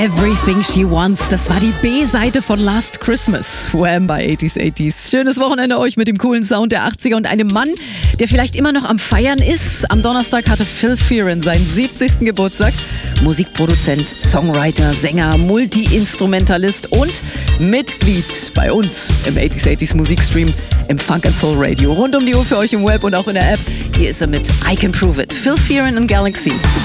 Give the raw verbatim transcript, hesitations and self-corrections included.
Everything She Wants, das war die B-Seite von Last Christmas. Wham bei achtziger achtziger. Schönes Wochenende euch mit dem coolen Sound der achtziger und einem Mann, der vielleicht immer noch am Feiern ist. Am Donnerstag hatte Phil Fearon seinen siebzigsten Geburtstag. Musikproduzent, Songwriter, Sänger, Multi-Instrumentalist und Mitglied bei uns im achtziger achtziger Musikstream im Funk and Soul Radio. Rund um die Uhr für euch im Web und auch in der App. Hier ist er mit I Can Prove It. Phil Fearon in Galaxy.